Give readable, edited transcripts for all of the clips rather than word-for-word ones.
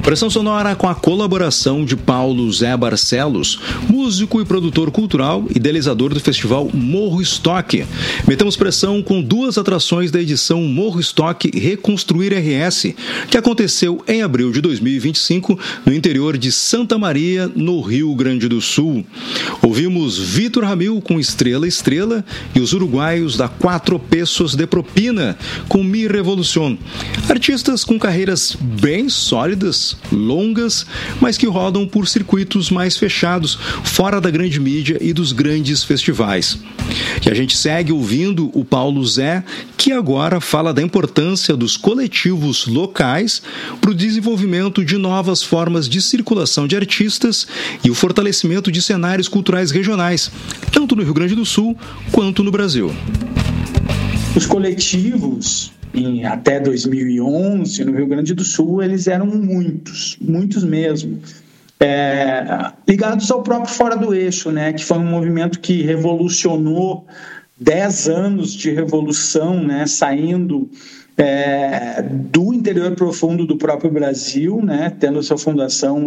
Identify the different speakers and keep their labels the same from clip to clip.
Speaker 1: Pressão sonora com a colaboração de Paulo Zé Barcelos, músico e produtor cultural, idealizador do festival Morro Estoque. Metemos pressão com duas atrações da edição Morro Estoque Reconstruir RS, que aconteceu em abril de 2025 no interior de Santa Maria, no Rio Grande do Sul. Ouvimos Vitor Ramil com Estrela Estrela e os uruguaios da Quatro Pesos de Propina com Mi Revolución. Artistas com carreiras bem sólidas, longas, mas que rodam por circuitos mais fechados, fora da grande mídia e dos grandes festivais. E a gente segue ouvindo o Paulo Zé, que agora fala da importância dos coletivos locais para o desenvolvimento de novas formas de circulação de artistas e o fortalecimento de cenários culturais regionais, tanto no Rio Grande do Sul quanto no Brasil.
Speaker 2: Os coletivos, até 2011, no Rio Grande do Sul, eles eram muitos mesmo, ligados ao próprio Fora do Eixo, né, que foi um movimento que revolucionou 10 anos de revolução, né, saindo do interior profundo do próprio Brasil, né, tendo sua fundação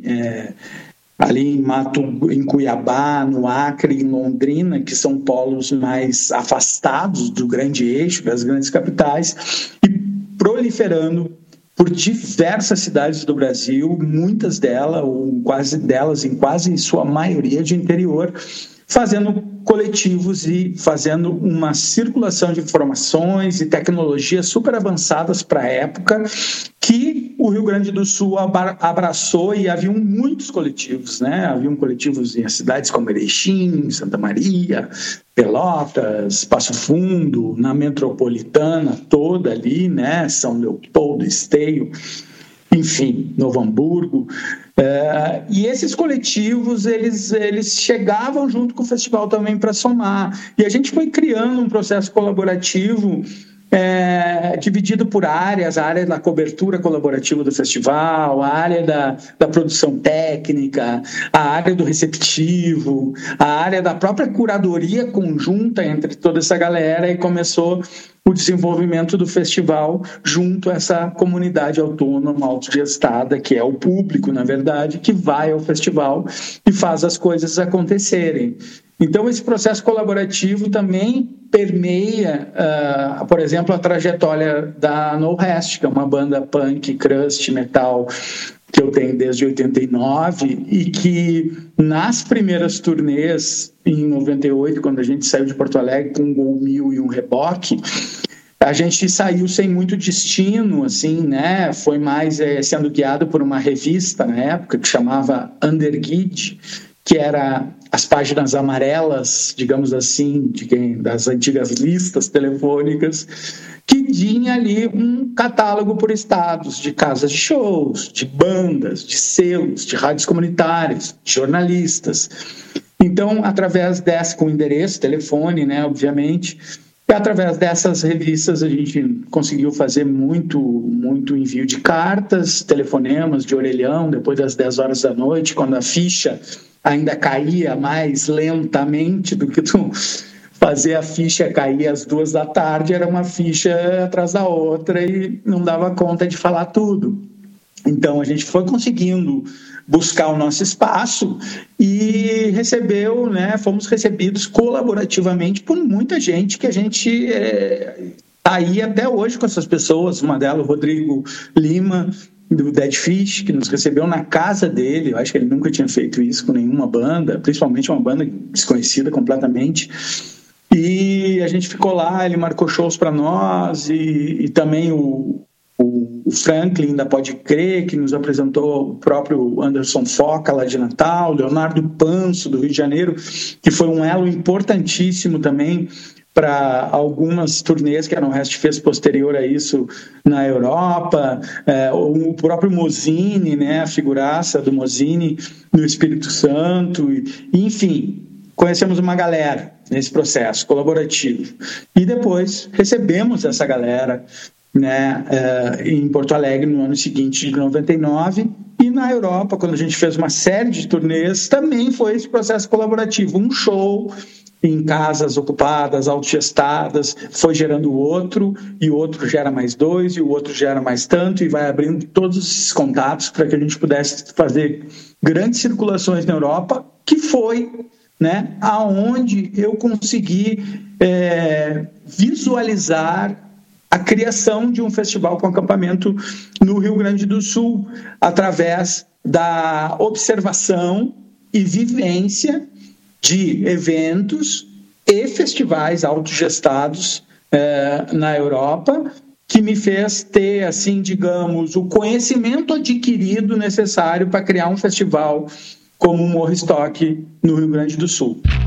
Speaker 2: ali em Cuiabá, no Acre, em Londrina, que são polos mais afastados do grande eixo, das grandes capitais, e proliferando por diversas cidades do Brasil, muitas delas, ou quase delas, em quase sua maioria de interior, fazendo coletivos e fazendo uma circulação de informações e tecnologias super avançadas para a época, que o Rio Grande do Sul abraçou, e haviam muitos coletivos, né? Haviam coletivos em cidades como Erechim, Santa Maria, Pelotas, Passo Fundo, na metropolitana toda ali, né? São Leopoldo, Esteio, enfim, Novo Hamburgo. E esses coletivos, eles chegavam junto com o festival também para somar. E a gente foi criando um processo colaborativo dividido por áreas: a área da cobertura colaborativa do festival, a área da produção técnica, a área do receptivo, a área da própria curadoria conjunta entre toda essa galera, e começou o desenvolvimento do festival junto a essa comunidade autônoma, autogestada, que é o público, na verdade, que vai ao festival e faz as coisas acontecerem. Então, esse processo colaborativo também permeia, por exemplo, a trajetória da No Rest, que é uma banda punk, crust, metal, que eu tenho desde 89, e que nas primeiras turnês, em 98, quando a gente saiu de Porto Alegre com um Gol 1000 e um reboque, a gente saiu sem muito destino, assim, né? Foi mais sendo guiado por uma revista na época que chamava Underguide, que era as páginas amarelas, digamos assim, das antigas listas telefônicas, que tinha ali um catálogo por estados, de casas de shows, de bandas, de selos, de rádios comunitárias, de jornalistas. Então, através com endereço, telefone, né, obviamente, e através dessas revistas a gente conseguiu fazer muito envio de cartas, telefonemas de orelhão, depois das 10 horas da noite, quando a ficha ainda caía mais lentamente do que fazer a ficha cair às 2 da tarde, era uma ficha atrás da outra e não dava conta de falar tudo. Então, a gente foi conseguindo buscar o nosso espaço e fomos recebidos colaborativamente por muita gente, que a gente está aí até hoje com essas pessoas. Uma delas, o Rodrigo Lima, do Dead Fish, que nos recebeu na casa dele. Eu acho que ele nunca tinha feito isso com nenhuma banda, principalmente uma banda desconhecida completamente. E a gente ficou lá, ele marcou shows para nós, e também o Franklin, da Pode Crer, que nos apresentou o próprio Anderson Foca, lá de Natal, Leonardo Panso, do Rio de Janeiro, que foi um elo importantíssimo também para algumas turnês que a No Rest fez posterior a isso na Europa, o próprio Mozini, né, a figuraça do Mozini no Espírito Santo, enfim, conhecemos uma galera nesse processo colaborativo. E depois recebemos essa galera, né, em Porto Alegre no ano seguinte, de 99, e na Europa, quando a gente fez uma série de turnês, também foi esse processo colaborativo, um show em casas ocupadas, autogestadas, foi gerando outro, e o outro gera mais 2, e o outro gera mais tanto, e vai abrindo todos esses contatos para que a gente pudesse fazer grandes circulações na Europa, que foi, né, aonde eu consegui visualizar a criação de um festival com acampamento no Rio Grande do Sul, através da observação e vivência de eventos e festivais autogestados na Europa, que me fez ter, assim, digamos, o conhecimento adquirido necessário para criar um festival como o Morro Stock no Rio Grande do Sul.